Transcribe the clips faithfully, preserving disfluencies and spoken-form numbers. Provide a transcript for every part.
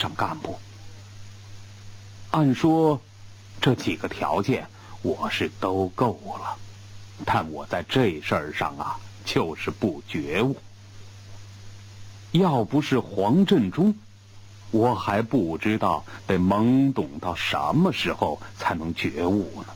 上干部。按说这几个条件我是都够了，但我在这事儿上啊就是不觉悟。要不是黄振中，我还不知道得懵懂到什么时候才能觉悟呢。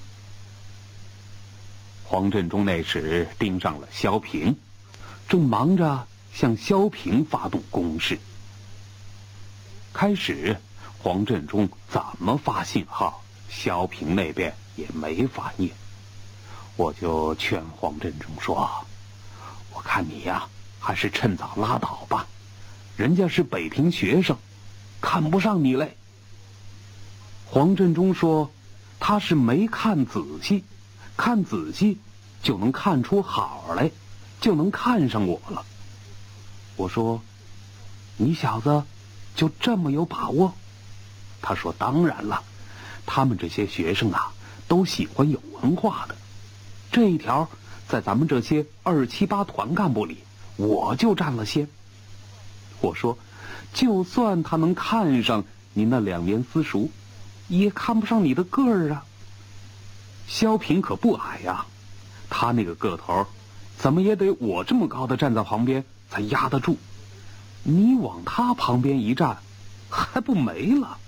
黄振中那时盯上了萧平，正忙着向萧平发动攻势。开始黄振中怎么发信号，萧平那边也没反应。我就劝黄振中说，我看你呀还是趁早拉倒吧，人家是北平学生，看不上你嘞。黄振中说他是没看仔细，看仔细就能看出好来，就能看上我了。我说你小子就这么有把握？他说当然了，他们这些学生啊都喜欢有文化的，这一条在咱们这些二七八团干部里我就占了先。我说就算他能看上你那两年私塾，也看不上你的个儿啊。萧平可不矮呀、啊，他那个个头怎么也得我这么高的站在旁边才压得住，你往他旁边一站还不没了。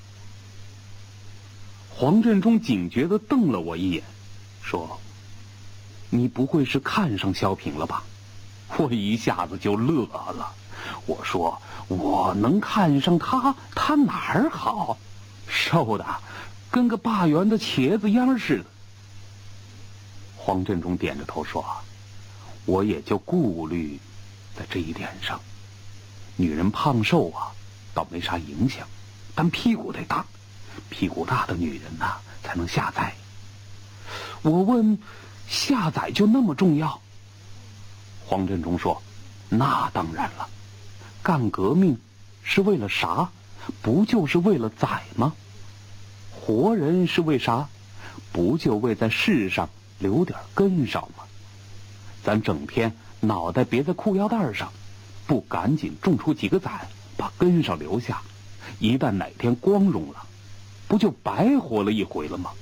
黄振中警觉地瞪了我一眼，说你不会是看上萧平了吧？我一下子就乐了，我说我能看上他，他哪儿好？瘦的跟个罢园的茄子秧似的。黄振中点着头说，我也就顾虑在这一点上，女人胖瘦啊倒没啥影响，但屁股得大，屁股大的女人呐、啊、才能下载。我问下载就那么重要？黄振中说，那当然了，干革命是为了啥？不就是为了宰吗？活人是为啥？不就为在世上留点根梢吗？咱整天脑袋别在裤腰带上，不赶紧种出几个崽，把根梢留下，一旦哪天光荣了，不就白活了一回了吗？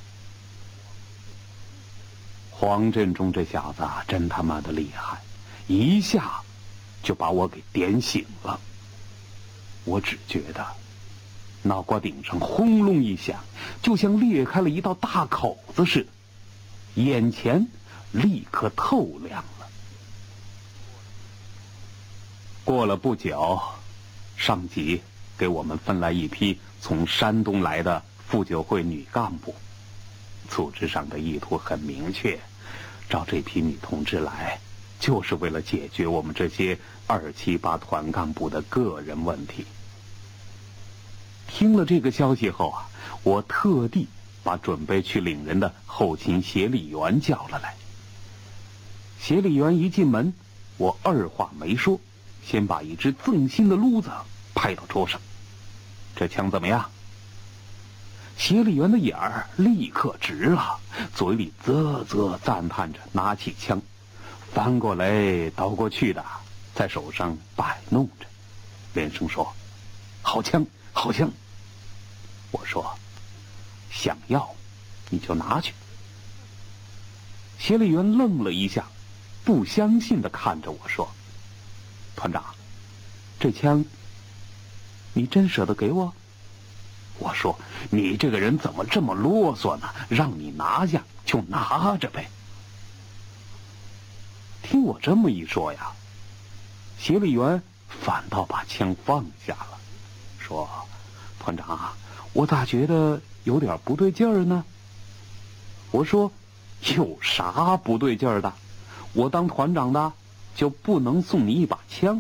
黄振中这小子真他妈的厉害，一下就把我给点醒了。我只觉得脑瓜顶上轰隆一响，就像裂开了一道大口子似的，眼前立刻透亮了。过了不久，上级给我们分来一批从山东来的妇救会女干部，组织上的意图很明确，找这批女同志来就是为了解决我们这些二七八团干部的个人问题。听了这个消息后啊，我特地把准备去领人的后勤协理员叫了来。协理员一进门，我二话没说，先把一支赠新的撸子拍到桌上。这枪怎么样？协理员的眼儿立刻直了，嘴里啧啧赞叹着，拿起枪翻过来倒过去的在手上摆弄着，连声说，好枪好枪。我说想要你就拿去。协理员愣了一下，不相信地看着我说，团长，这枪你真舍得给我？我说你这个人怎么这么啰嗦呢？让你拿下就拿着呗。听我这么一说呀，协理员反倒把枪放下了，说，团长啊，我咋觉得有点不对劲儿呢？我说有啥不对劲儿的？我当团长的就不能送你一把枪？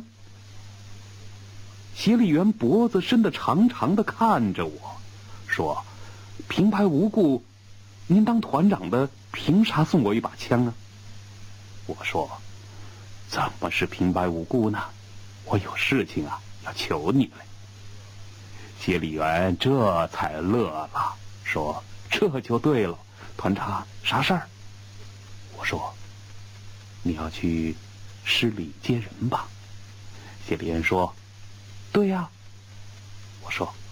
协理员脖子伸得长长的看着我，说，平白无故您当团长的凭啥送我一把枪啊？我说怎么是平白无故呢？我有事情啊要求你来。协理员这才乐了，说，这就对了，团长啥事儿？我说你要去市里接人吧。协理员说，对呀。我说